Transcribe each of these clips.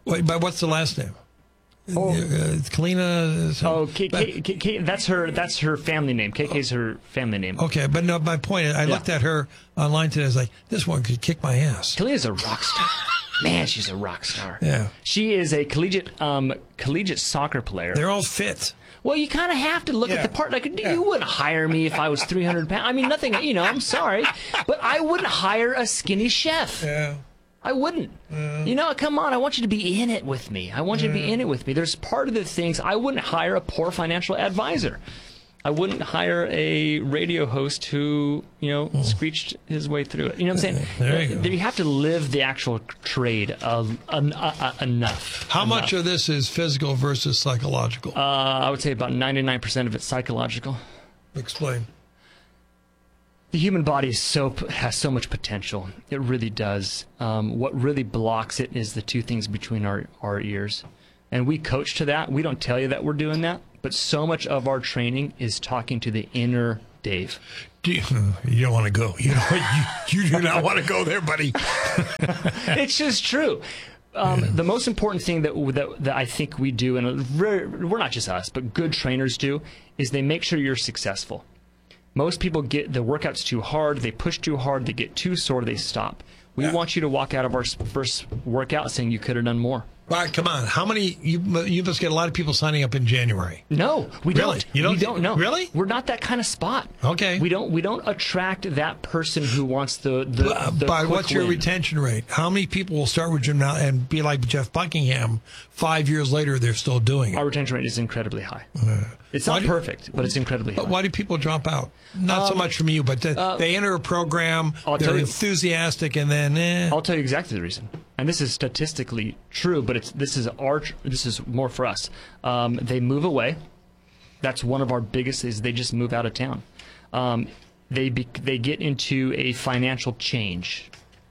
Wait, but what's the last name? Oh, Kalina. That's her family name. KK's her family name. Okay, but no, my point is, I looked at her online today. I was like, this one could kick my ass. Kalina's a rock star. Man, she's a rock star. Yeah. She is a collegiate soccer player. They're all fit. Well, you kind of have to look at the part. Like, you wouldn't hire me if I was 300 pounds. I mean, nothing, I'm sorry. But I wouldn't hire a skinny chef. Yeah. I wouldn't. Come on. I want you to be in it with me. There's part of the things. I wouldn't hire a poor financial advisor. I wouldn't hire a radio host who, screeched his way through it. You know what I'm saying? There you go. You have to live the actual trade enough. How much of this is physical versus psychological? I would say about 99% of it's psychological. Explain. The human body has so much potential. It really does. What really blocks it is the two things between our ears. And we coach to that. We don't tell you that we're doing that. But so much of our training is talking to the inner Dave. You don't want to go. You do not want to go there, buddy. It's just true. The most important thing that I think we do, and we're not just us, but good trainers do, is they make sure you're successful. Most people get the workouts too hard, they push too hard, they get too sore, they stop. We want you to walk out of our first workout saying you could have done more. All right, come on. How many? You must get a lot of people signing up in January. No, we don't. You don't? We don't. No. Really? We're not that kind of spot. Okay. We don't attract that person who wants the But quick what's your win. retention rate? How many people will start with gym now and be like Jeff Buckingham? 5 years later, they're still doing it. Our retention rate is incredibly high. It's not perfect, but it's incredibly high. But why do people drop out? Not so much from you, but they enter a program, they're enthusiastic, and then I'll tell you exactly the reason. And this is statistically true, but this is more for us. They move away. That's one of our biggest. Is they just move out of town. They get into a financial change.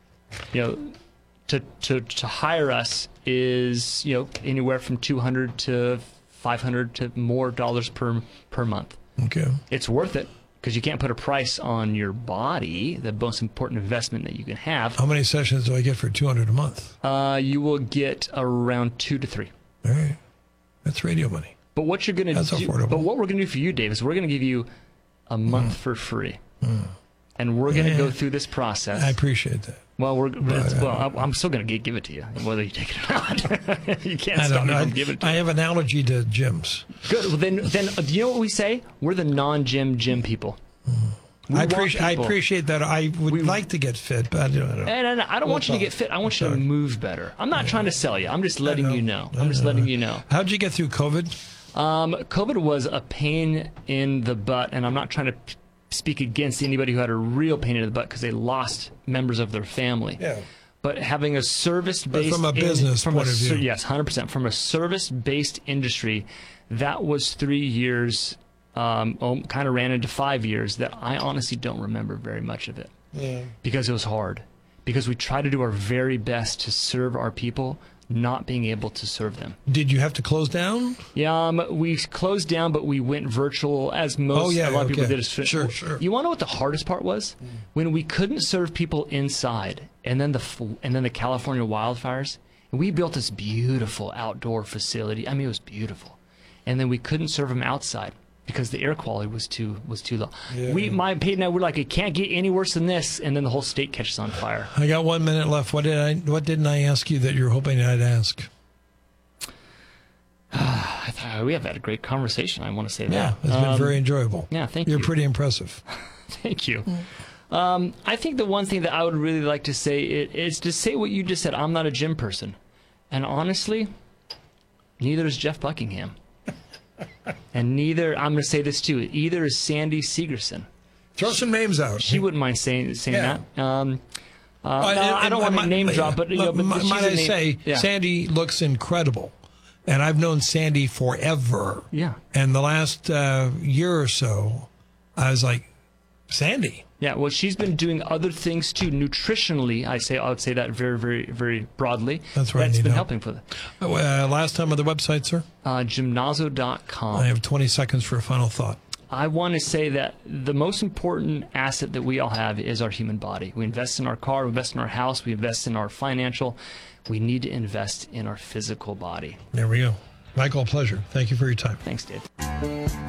To hire us is anywhere from $200 to $500 to more dollars per month. Okay. It's worth it. Because you can't put a price on your body, the most important investment that you can have. How many sessions do I get for $200 a month? You will get around 2 to 3. All right. That's radio money. But what you're going to do, affordable. But what we're going to do for you, Dave, is we're going to give you a month for free. And we're going to go through this process. I appreciate that. Well, I'm still going to give it to you, whether you take it or not. You can't stop me from giving it to you. I have an allergy to gyms. Good. Well, then do you know what we say? We're the non-gym people. I appreciate that. I would like to get fit, but I don't. And I don't want you to get fit. I want you to move better. I'm not trying to sell you. I'm just letting you know. Letting you know. How'd you get through COVID? COVID was a pain in the butt, and I'm not trying to speak against anybody who had a real pain in the butt because they lost members of their family. Yeah. But having a service-based... from a business point of view. Yes, 100%. From a service-based industry, that was 3 years, kind of ran into 5 years that I honestly don't remember very much of it. Yeah. Because it was hard. Because we try to do our very best to serve our people, not being able to serve them. Did you have to close down? Yeah, we closed down, but we went virtual, as a lot of people did. Sure. You want to know what the hardest part was? When we couldn't serve people inside, and then the California wildfires, and we built this beautiful outdoor facility. I mean, it was beautiful, and then we couldn't serve them outside because the air quality was too low. Yeah. Peyton and I were like, it can't get any worse than this, and then the whole state catches on fire. I got 1 minute left. What didn't I ask you that you're hoping I'd ask? We have had a great conversation. I want to say that. Yeah, it's been very enjoyable. Yeah, thank you. You're pretty impressive. Thank you. I think the one thing that I would really like to say is to say what you just said. I'm not a gym person, and honestly, neither is Jeff Buckingham. And neither, I'm going to say this too, either is Sandy Segerson. Throw some names out. She wouldn't mind saying that. I don't want to name drop, but might I say, Sandy looks incredible. And I've known Sandy forever. Yeah. And the last year or so, I was like, Sandy. Yeah, well, she's been doing other things too, nutritionally. I would say that very, very, very broadly. That's right. That's been helping for that. Last time on the website, sir? Gymnazo.com. I have 20 seconds for a final thought. I want to say that the most important asset that we all have is our human body. We invest in our car, we invest in our house, we invest in our financial. We need to invest in our physical body. There we go. Michael, a pleasure. Thank you for your time. Thanks, Dave.